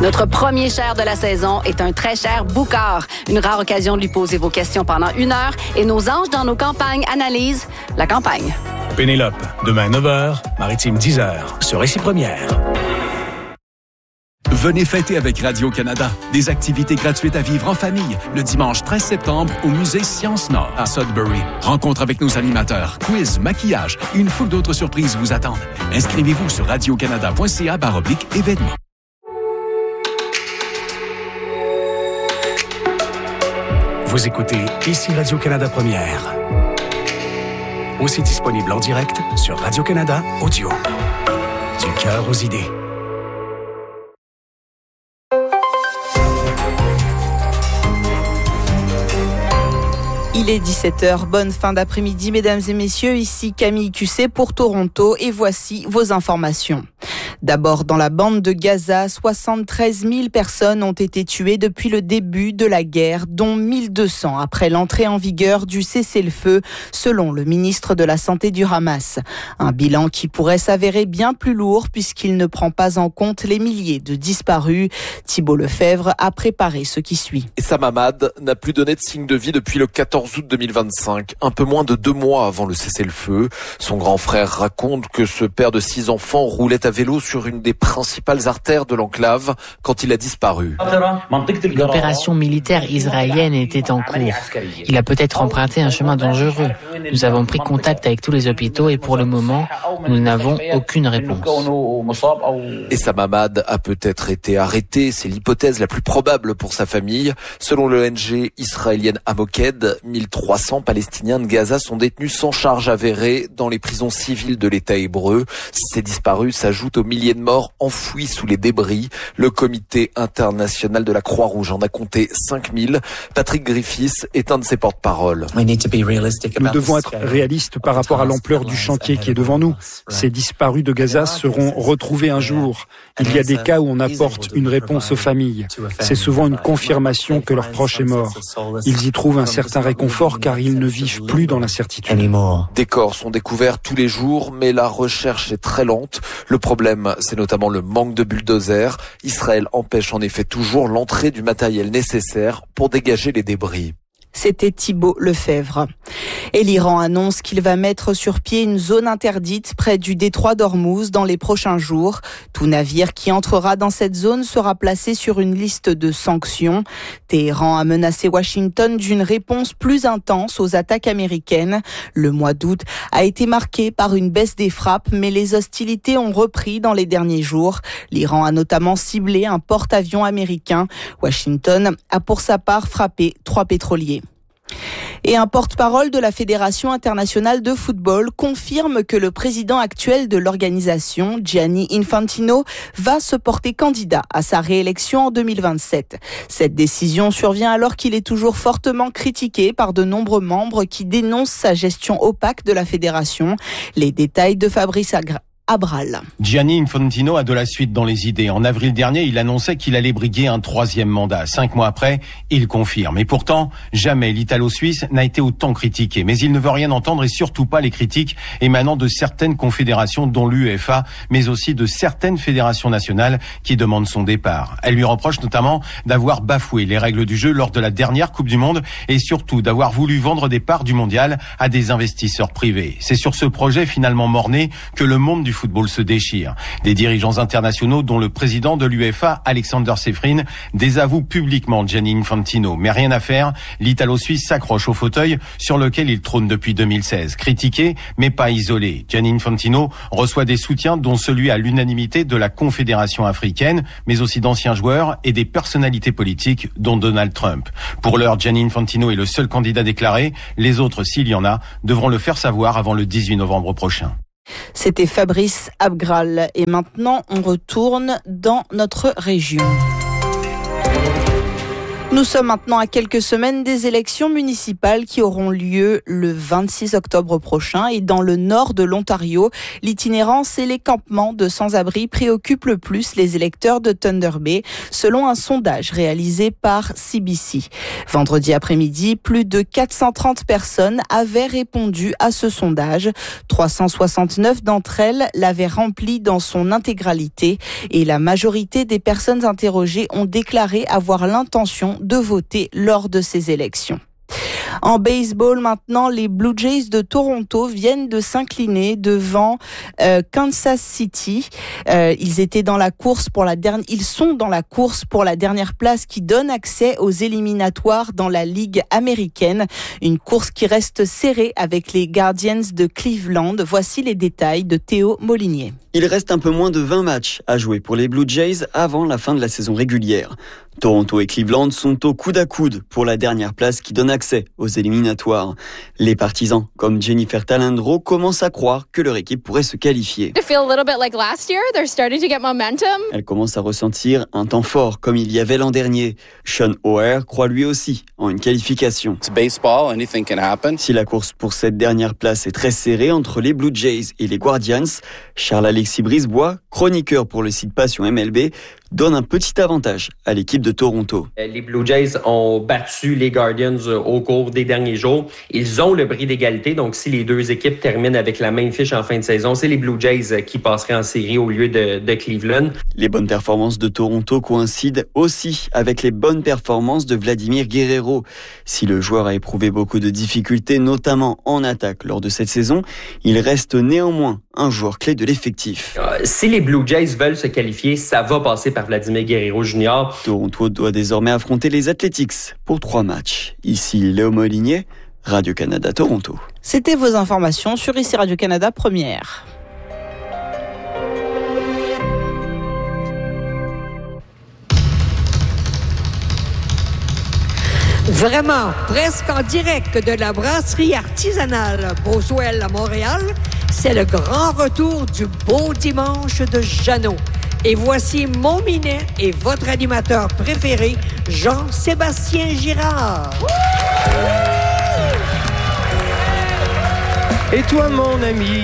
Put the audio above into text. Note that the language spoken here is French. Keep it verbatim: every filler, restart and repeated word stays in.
Notre premier cher de la saison est un très cher Boucard. Une rare occasion de lui poser vos questions pendant une heure et nos anges dans nos campagnes analysent la campagne. Pénélope, demain neuf heures, Maritime dix heures, sur Récit Première. Venez fêter avec Radio-Canada. Des activités gratuites à vivre en famille le dimanche treize septembre au musée Sciences Nord à Sudbury. Rencontre avec nos animateurs, quiz, maquillage et une foule d'autres surprises vous attendent. Inscrivez-vous sur radiocanada.ca barre oblique événements. Vous écoutez ici Radio-Canada Première. Aussi disponible en direct sur Radio-Canada Audio. Du cœur aux idées. Il est dix-sept heures, bonne fin d'après-midi mesdames et messieurs, ici Camille Cusset pour Toronto et voici vos informations. D'abord, dans la bande de Gaza, soixante-treize mille personnes ont été tuées depuis le début de la guerre, dont mille deux cents après l'entrée en vigueur du cessez-le-feu, selon le ministre de la Santé du Hamas. Un bilan qui pourrait s'avérer bien plus lourd puisqu'il ne prend pas en compte les milliers de disparus. Thibault Lefebvre a préparé ce qui suit. Essam Hamad n'a plus donné de signe de vie depuis le quatorze août deux mille vingt-cinq, un peu moins de deux mois avant le cessez-le-feu. Son grand frère raconte que ce père de six enfants roulait à vélo sur une des principales artères de l'enclave quand il a disparu. L'opération militaire israélienne était en cours. Il a peut-être emprunté un chemin dangereux. Nous avons pris contact avec tous les hôpitaux et pour le moment, nous n'avons aucune réponse. Essam Hamad a peut-être été arrêté, c'est l'hypothèse la plus probable pour sa famille. Selon l'O N G israélienne Amoked, mille trois cents Palestiniens de Gaza sont détenus sans charge avérée dans les prisons civiles de l'État hébreu. Ces disparus s'ajoutent aux milliers de morts enfouis sous les débris. Le comité international de la Croix-Rouge en a compté cinq mille. Patrick Griffiths est un de ses porte-parole. Nous devons être réalistes par rapport à l'ampleur du chantier qui est devant nous. Ces disparus de Gaza seront retrouvés un jour. Il y a des cas où on apporte une réponse aux familles. C'est souvent une confirmation que leur proche est mort. Ils y trouvent un certain réconfort car ils ne vivent plus dans l'incertitude. Des corps sont découverts tous les jours, mais la recherche est très lente. Le problème, c'est notamment le manque de bulldozers. Israël empêche en effet toujours l'entrée du matériel nécessaire pour dégager les débris. C'était Thibault Lefebvre. Et l'Iran annonce qu'il va mettre sur pied une zone interdite près du détroit d'Ormuz dans les prochains jours. Tout navire qui entrera dans cette zone sera placé sur une liste de sanctions. Téhéran a menacé Washington d'une réponse plus intense aux attaques américaines. Le mois d'août a été marqué par une baisse des frappes, mais les hostilités ont repris dans les derniers jours. L'Iran a notamment ciblé un porte-avions américain. Washington a pour sa part frappé trois pétroliers. Et un porte-parole de la Fédération internationale de football confirme que le président actuel de l'organisation, Gianni Infantino, va se porter candidat à sa réélection en deux mille vingt-sept. Cette décision survient alors qu'il est toujours fortement critiqué par de nombreux membres qui dénoncent sa gestion opaque de la fédération. Les détails de Fabrice Agra. Abral. Gianni Infantino a de la suite dans les idées. En avril dernier, il annonçait qu'il allait briguer un troisième mandat. Cinq mois après, il confirme. Et pourtant, jamais l'Italo-Suisse n'a été autant critiqué. Mais il ne veut rien entendre et surtout pas les critiques émanant de certaines confédérations, dont l'UEFA, mais aussi de certaines fédérations nationales qui demandent son départ. Elle lui reproche notamment d'avoir bafoué les règles du jeu lors de la dernière Coupe du Monde et surtout d'avoir voulu vendre des parts du mondial à des investisseurs privés. C'est sur ce projet finalement mort-né que le monde du football se déchire. Des dirigeants internationaux, dont le président de l'UEFA, Alexander Seferin, désavouent publiquement Gianni Infantino. Mais rien à faire, l'Italo-Suisse s'accroche au fauteuil sur lequel il trône depuis deux mille seize. Critiqué, mais pas isolé. Gianni Infantino reçoit des soutiens, dont celui à l'unanimité de la Confédération africaine, mais aussi d'anciens joueurs et des personnalités politiques, dont Donald Trump. Pour l'heure, Gianni Infantino est le seul candidat déclaré. Les autres, s'il y en a, devront le faire savoir avant le dix-huit novembre prochain. C'était Fabrice Abgral. Et maintenant, on retourne dans notre région. Nous sommes maintenant à quelques semaines des élections municipales qui auront lieu le vingt-six octobre prochain et dans le nord de l'Ontario, l'itinérance et les campements de sans-abri préoccupent le plus les électeurs de Thunder Bay, selon un sondage réalisé par C B C. Vendredi après-midi, plus de quatre cent trente personnes avaient répondu à ce sondage. trois cent soixante-neuf d'entre elles l'avaient rempli dans son intégralité et la majorité des personnes interrogées ont déclaré avoir l'intention de voter lors de ces élections. En baseball maintenant, les Blue Jays de Toronto viennent de s'incliner devant euh, Kansas City. Euh, ils étaient dans la course pour la dernière, ils sont dans la course pour la dernière place qui donne accès aux éliminatoires dans la Ligue américaine. Une course qui reste serrée avec les Guardians de Cleveland. Voici les détails de Théo Molinier. Il reste un peu moins de vingt matchs à jouer pour les Blue Jays avant la fin de la saison régulière. Toronto et Cleveland sont au coude à coude pour la dernière place qui donne accès aux éliminatoires. Les partisans, comme Jennifer Talandro, commencent à croire que leur équipe pourrait se qualifier. Elle commence à ressentir un temps fort comme il y avait l'an dernier. Sean O'Hare croit lui aussi en une qualification. Baseball, anything can happen. Si la course pour cette dernière place est très serrée entre les Blue Jays et les Guardians, Charles-Alexis Brisebois, chroniqueur pour le site Passion M L B, donne un petit avantage à l'équipe de Toronto. Les Blue Jays ont battu les Guardians au cours des derniers jours. Ils ont le bris d'égalité, donc si les deux équipes terminent avec la même fiche en fin de saison, c'est les Blue Jays qui passeraient en série au lieu de, de Cleveland. Les bonnes performances de Toronto coïncident aussi avec les bonnes performances de Vladimir Guerrero. Si le joueur a éprouvé beaucoup de difficultés, notamment en attaque lors de cette saison, il reste néanmoins un joueur clé de l'effectif. Euh, si les Blue Jays veulent se qualifier, ça va passer par Vladimir Guerrero junior Toronto doit désormais affronter les Athletics pour trois matchs. Ici Léo Molinier, Radio-Canada Toronto. C'était vos informations sur ici Radio-Canada Première. Vraiment, presque en direct de la brasserie artisanale Boswell à Montréal, c'est le grand retour du beau dimanche de Jeannot. Et voici mon minet et votre animateur préféré, Jean-Sébastien Girard. Et toi, mon ami?